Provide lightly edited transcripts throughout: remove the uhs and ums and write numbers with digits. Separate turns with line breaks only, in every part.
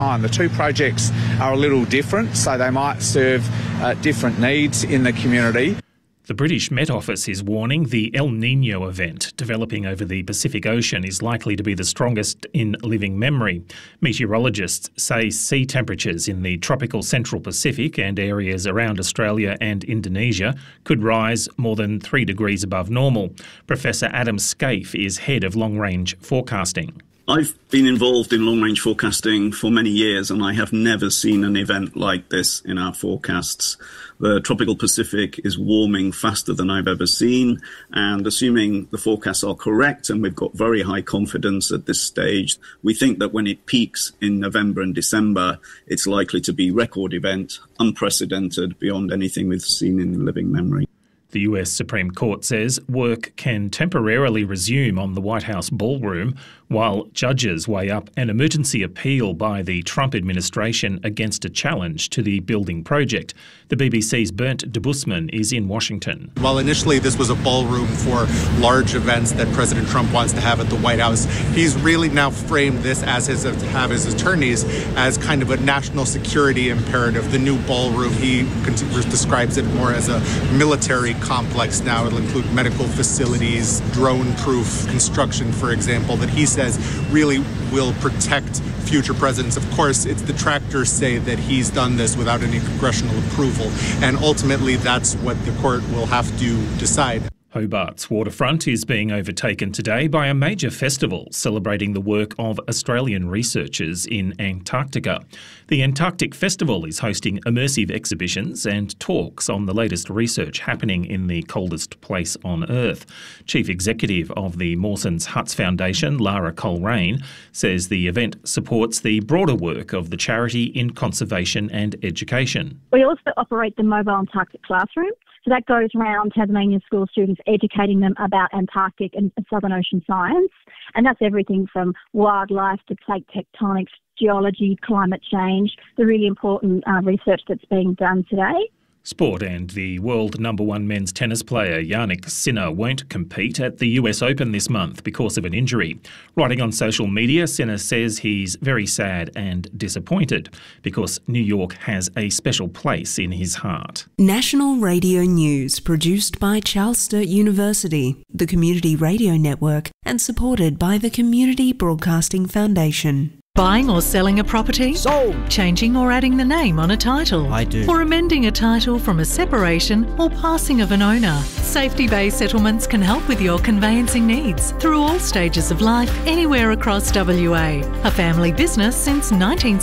The two projects are a little different, so they might serve different needs in the community.
The British Met Office is warning the El Niño event developing over the Pacific Ocean is likely to be the strongest in living memory. Meteorologists say sea temperatures in the tropical Central Pacific and areas around Australia and Indonesia could rise more than 3 degrees above normal. Professor Adam Scaife is head of long-range forecasting.
I've been involved in long-range forecasting for many years, and I have never seen an event like this in our forecasts. The tropical Pacific is warming faster than I've ever seen, and assuming the forecasts are correct, and we've got very high confidence at this stage, we think that when it peaks in November and December, it's likely to be a record event, unprecedented, beyond anything we've seen in living memory.
The US Supreme Court says work can temporarily resume on the White House ballroom while judges weigh up an emergency appeal by the Trump administration against a challenge to the building project. The BBC's Bernd Debusmann is in Washington.
While initially this was a ballroom for large events that President Trump wants to have at the White House, he's really now framed this as his attorneys as kind of a national security imperative. The new ballroom, he describes it more as a military complex now. It'll include medical facilities, drone-proof construction, for example, that he says really will protect future presidents. Of course, it's the detractors say that he's done this without any congressional approval, and ultimately that's what the court will have to decide.
Hobart's waterfront is being overtaken today by a major festival celebrating the work of Australian researchers in Antarctica. The Antarctic Festival is hosting immersive exhibitions and talks on the latest research happening in the coldest place on Earth. Chief Executive of the Mawson's Huts Foundation, Lara Coleraine, says the event supports the broader work of the charity in conservation and education.
We also operate the Mobile Antarctic Classroom. So that goes around Tasmanian school students, educating them about Antarctic and Southern Ocean science. And that's everything from wildlife to plate tectonics, geology, climate change, the really important research that's being done today.
Sport, and the world #1 men's tennis player Jannik Sinner won't compete at the US Open this month because of an injury. Writing on social media, Sinner says he's very sad and disappointed because New York has a special place in his heart.
National Radio News, produced by Charles Sturt University, the Community Radio Network, and supported by the Community Broadcasting Foundation.
Buying or selling a property?
Sold.
Changing or adding the name on a title?
I do.
Or amending a title from a separation or passing of an owner? Safety Bay Settlements can help with your conveyancing needs through all stages of life, anywhere across WA. A family business since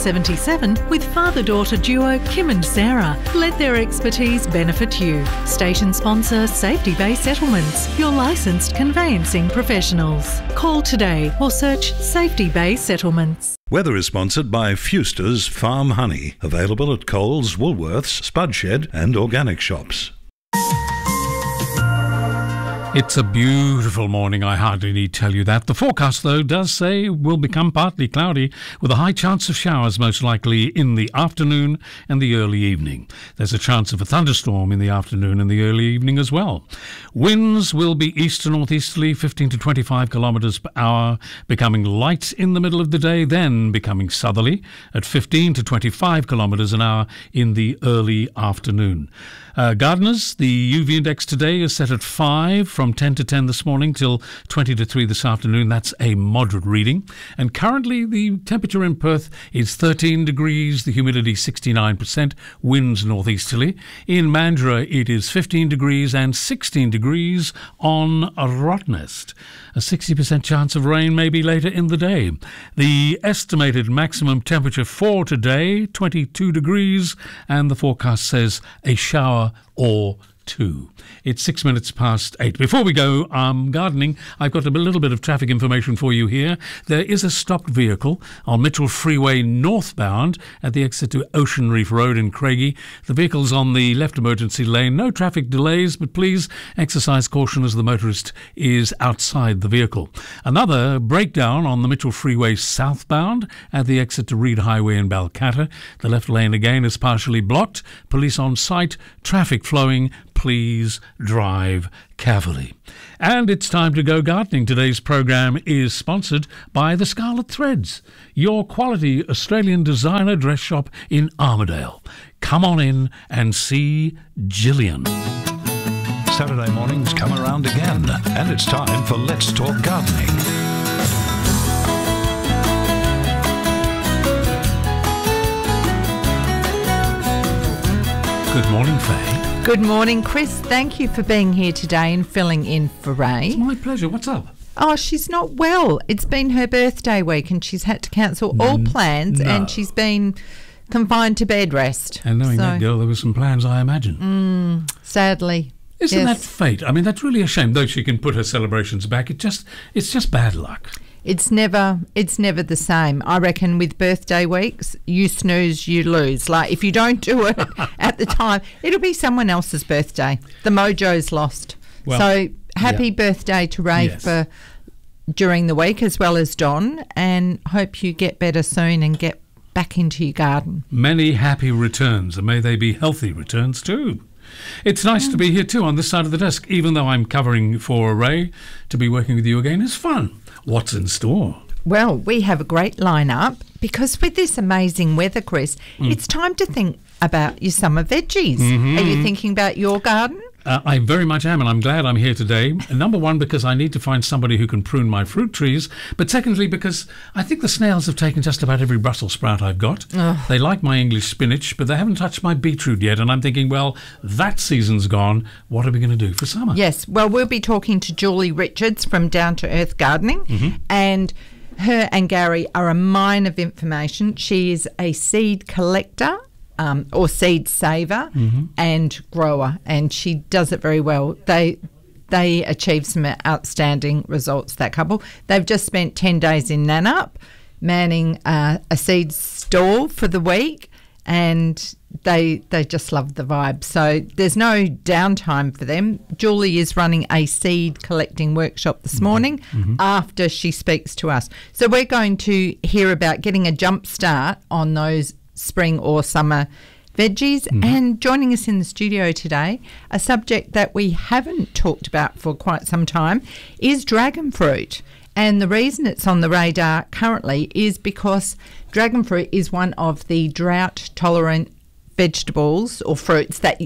1977 with father-daughter duo Kim and Sarah. Let their expertise benefit you. Station sponsor Safety Bay Settlements, your licensed conveyancing professionals. Call today or search Safety Bay Settlements.
Weather is sponsored by Fuster's Farm Honey, available at Coles, Woolworths, Spudshed and organic shops.
It's a beautiful morning, I hardly need tell you that. The forecast, though, does say will become partly cloudy with a high chance of showers most likely in the afternoon and the early evening. There's a chance of a thunderstorm in the afternoon and the early evening as well. Winds will be east to northeasterly, 15 to 25 kilometres per hour, becoming light in the middle of the day, then becoming southerly at 15 to 25 kilometres an hour in the early afternoon. Gardeners, the UV index today is set at 5 from 10 to 10 this morning till 20 to 3 this afternoon. That's a moderate reading. And currently the temperature in Perth is 13 degrees, the humidity 69%, winds northeasterly. In Mandurah it is 15 degrees and 16 degrees on Rottnest. A 60% chance of rain maybe later in the day. The estimated maximum temperature for today, 22 degrees, and the forecast says a shower or two. It's 6 minutes past 8. Before we go gardening, I've got a little bit of traffic information for you here. There is a stopped vehicle on Mitchell Freeway northbound at the exit to Ocean Reef Road in Craigie. The vehicle's on the left emergency lane. No traffic delays, but please exercise caution as the motorist is outside the vehicle. Another breakdown on the Mitchell Freeway southbound at the exit to Reed Highway in Balcatta. The left lane again is partially blocked. Police on site, traffic flowing. please drive carefully. And it's time to go gardening. Today's program is sponsored by the Scarlet Threads, your quality Australian designer dress shop in Armidale. Come on in and see Gillian.
Saturday mornings come around again, and it's time for Let's Talk Gardening.
Good morning, Faye.
Good morning, Chris. Thank you for being here today and filling in for Ray.
It's my pleasure. What's up?
Oh, she's not well. It's been her birthday week and she's had to cancel all plans and she's been confined to bed rest.
And knowing that girl, there were some plans, I imagine.
Sadly.
Isn't that fate? I mean, that's really a shame. Though she can put her celebrations back, it's just bad luck.
It's never the same. I reckon with birthday weeks, you snooze, you lose. Like, if you don't do it at the time, it'll be someone else's birthday. The mojo's lost.
Well,
so happy birthday to Ray for during the week, as well as Don, and hope you get better soon and get back into your garden.
Many happy returns, and may they be healthy returns too. It's nice to be here too on this side of the desk, even though I'm covering for Ray. To be working with you again is fun. What's in store?
Well, we have a great lineup because with this amazing weather, Chris, it's time to think about your summer veggies. Are you thinking about your garden?
I very much am, and I'm glad I'm here today. Number one, because I need to find somebody who can prune my fruit trees. But secondly, because I think the snails have taken just about every Brussels sprout I've got. They like my English spinach, but they haven't touched my beetroot yet. And I'm thinking, well, that season's gone. What are we going to do for summer?
Yes, well, we'll be talking to Julie Richards from Down to Earth Gardening. And her and Gary are a mine of information. She is a seed collector. Or seed saver and grower, and she does it very well. They achieve some outstanding results, that couple. They've just spent 10 days in Nannup manning a seed stall for the week, and they just love the vibe. So there's no downtime for them. Julie is running a seed collecting workshop this morning after she speaks to us. So we're going to hear about getting a jump start on those spring or summer veggies. And joining us in the studio today, a subject that we haven't talked about for quite some time, is dragon fruit. And the reason it's on the radar currently is because dragon fruit is one of the drought tolerant vegetables or fruits that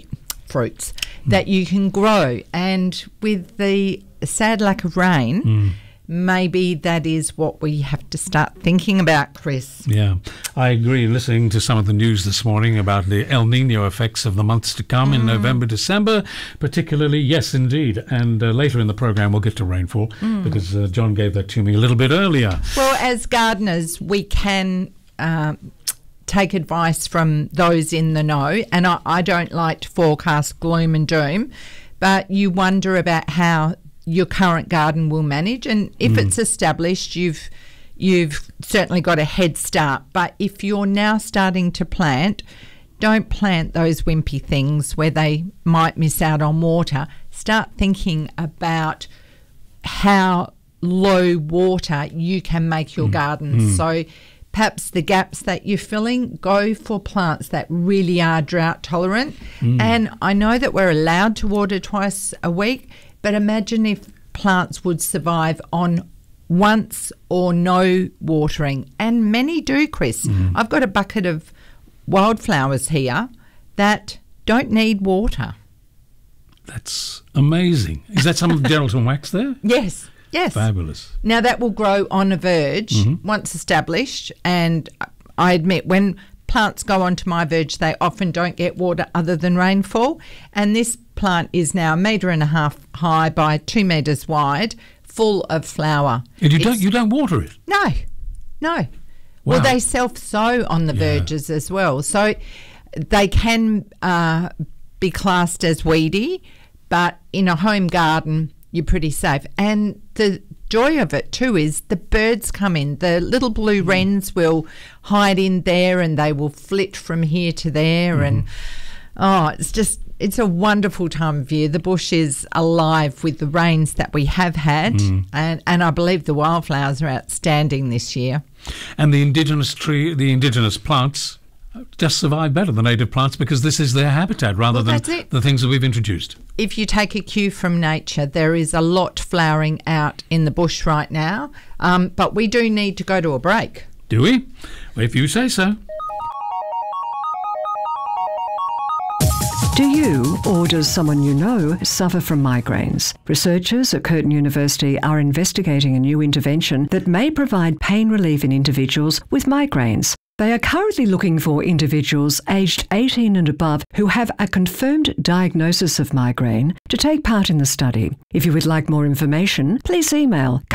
you can grow. And with the sad lack of rain, maybe that is what we have to start thinking about, Chris.
Yeah, I agree. Listening to some of the news this morning about the El Nino effects of the months to come in November, December, particularly, yes, indeed. And later in the program, we'll get to rainfall because John gave that to me a little bit earlier.
Well, as gardeners, we can take advice from those in the know, and I don't like to forecast gloom and doom, but you wonder about how your current garden will manage, and if it's established, you've certainly got a head start. But if you're now starting to plant, don't plant those wimpy things where they might miss out on water. Start thinking about how low water you can make your garden. So perhaps the gaps that you're filling, go for plants that really are drought tolerant. And I know that we're allowed to water twice a week, but imagine if plants would survive on once or no watering. And many do, Chris. I've got a bucket of wildflowers here that don't need water.
That's amazing. Is that some of Geraldton wax there?
Yes.
Fabulous.
Now, that will grow on a verge once established. And I admit, when plants go onto my verge, they often don't get water other than rainfall. And this plant is now 1.5 metres high by 2 metres wide, full of flower.
And you don't water it?
No.
Wow.
Well, they self-sow on the verges as well. So they can be classed as weedy, but in a home garden, you're pretty safe. And the joy of it too is the birds come in. The little blue wrens will hide in there and they will flit from here to there. And it's a wonderful time of year. The bush is alive with the rains that we have had, and I believe the wildflowers are outstanding this year.
And the indigenous plants just survive better than native plants because this is their habitat rather than the things that we've introduced.
If you take a cue from nature, there is a lot flowering out in the bush right now, but we do need to go to a break.
Do we? Well, if you say so.
Do you, or does someone you know, suffer from migraines? Researchers at Curtin University are investigating a new intervention that may provide pain relief in individuals with migraines. They are currently looking for individuals aged 18 and above who have a confirmed diagnosis of migraine to take part in the study. If you would like more information, please email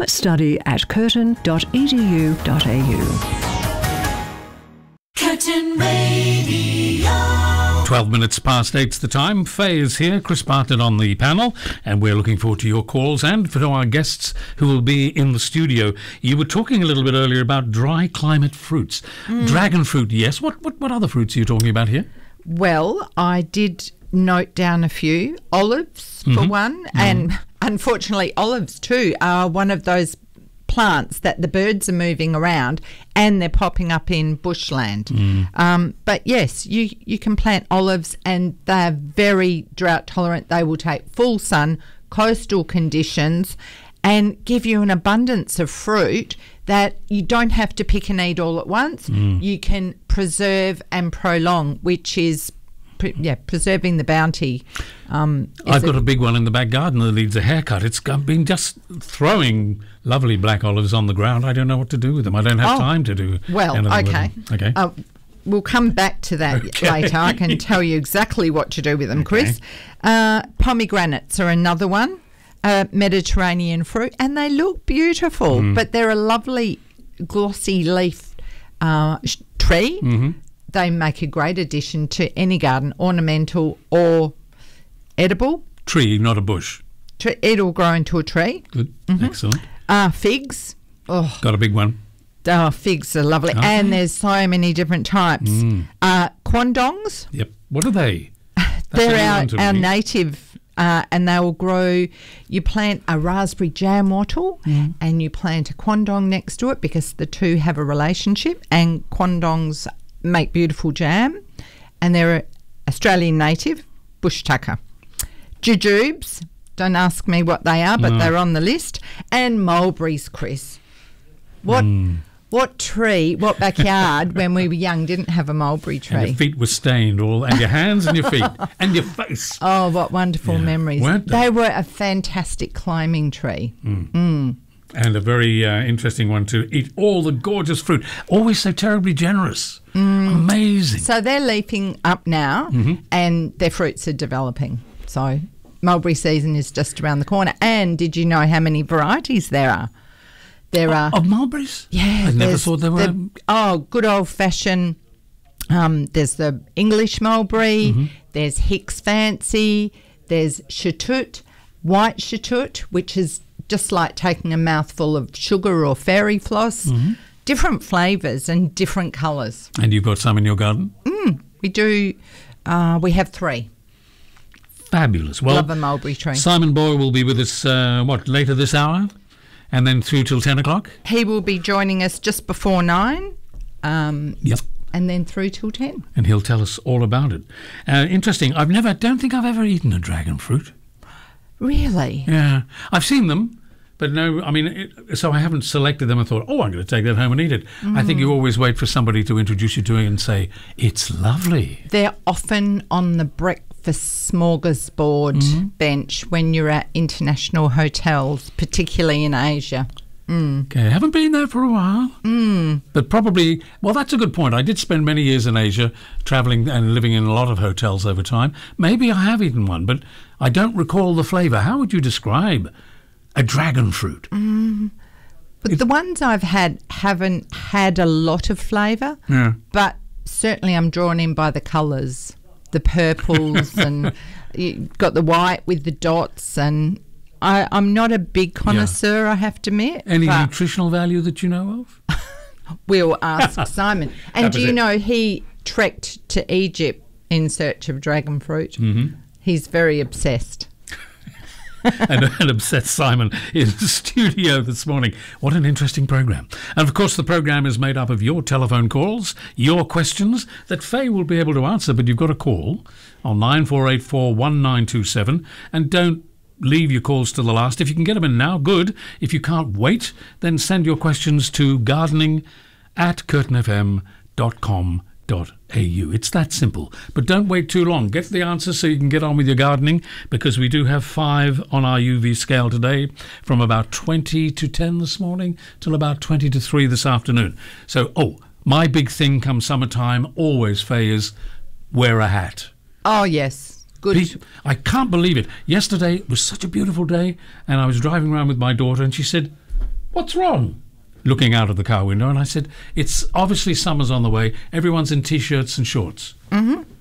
calmstudy@curtin.edu.au.
Curtin Radio.
12 minutes past 8's the time. Faye is here, Chris Bartlett on the panel, and we're looking forward to your calls and for our guests who will be in the studio. You were talking a little bit earlier about dry climate fruits. Dragon fruit, yes. What other fruits are you talking about here?
Well, I did note down a few. Olives, for one, and unfortunately olives too are one of those plants that the birds are moving around and they're popping up in bushland. But yes, you can plant olives and they're very drought tolerant. They will take full sun, coastal conditions, and give you an abundance of fruit that you don't have to pick and eat all at once. You can preserve and prolong, which is preserving the bounty.
I've got a big one in the back garden that needs a haircut. It's been just throwing lovely black olives on the ground. I don't know what to do with them. I don't have time to do anything with them. Okay.
We'll come back to that later. I can tell you exactly what to do with them, Chris. Pomegranates are another one, Mediterranean fruit, and they look beautiful, but they're a lovely glossy leaf tree. They make a great addition to any garden, ornamental or edible.
Tree, not a bush.
It'll grow into a tree.
Good, excellent.
Figs. Oh,
got a big one.
Oh, figs are lovely. Okay. And there's so many different types. Quandongs.
Yep. What are they?
They're our native, and they will grow. You plant a raspberry jam wattle and you plant a quandong next to it because the two have a relationship, and quandongs make beautiful jam, and they're Australian native, bush tucker. Jujubes, don't ask me what they are, but they're on the list. And mulberries, Chris. What tree, what backyard when we were young didn't have a mulberry tree?
And your feet were stained, and your hands and your feet and your face.
Oh, what wonderful memories.
Weren't they?
They were a fantastic climbing tree.
And a very interesting one to eat all the gorgeous fruit. Always so terribly generous. Amazing.
So they're leafing up now and their fruits are developing. So mulberry season is just around the corner. And did you know how many varieties there are? There are
of mulberries?
Yeah.
I never thought there were.
Good old-fashioned. There's the English mulberry. There's Hicks Fancy. There's Chatut, white Chatut, which is just like taking a mouthful of sugar or fairy floss. Different flavours and different colours.
And you've got some in your garden?
We do. We have 3.
Fabulous. Well,
love a mulberry tree.
Simon Boyle will be with us, later this hour? And then through till 10 o'clock?
He will be joining us just before 9.
Yep.
And then through till 10.
And he'll tell us all about it. Interesting. Don't think I've ever eaten a dragon fruit.
Really?
Yeah. I've seen them, but no, so I haven't selected them and thought, I'm going to take that home and eat it. I think you always wait for somebody to introduce you to it and say, it's lovely.
They're often on the breakfast smorgasbord bench when you're at international hotels, particularly in Asia.
Okay, I haven't been there for a while. But probably, that's a good point. I did spend many years in Asia, travelling and living in a lot of hotels over time. Maybe I have eaten one, but I don't recall the flavour. How would you describe a dragon fruit?
But the ones I've had haven't had a lot of flavour, but certainly I'm drawn in by the colours, the purples, and you've got the white with the dots, and I'm not a big connoisseur, I have to admit.
Any nutritional value that you know of?
We'll ask Simon. And do you know he trekked to Egypt in search of dragon fruit? He's very obsessed.
and upset Simon in the studio this morning. What an interesting programme. And of course the programme is made up of your telephone calls, your questions that Faye will be able to answer, but you've got to call on 9484 1927, and don't leave your calls to the last. If you can get them in now, good. If you can't wait, then send your questions to gardening@curtinfm.com.au. It's that simple. But don't wait too long. Get the answer so you can get on with your gardening, because we do have 5 on our UV scale today, from about 20 to 10 this morning till about 20 to 3 this afternoon. So, my big thing come summertime, always, Faye, is wear a hat.
Oh, yes. Good.
I can't believe it. Yesterday was such a beautiful day, and I was driving around with my daughter, and she said, "What's wrong?" Looking out of the car window, and I said, "It's obviously summer's on the way. Everyone's in T-shirts and shorts."
Mm-hmm.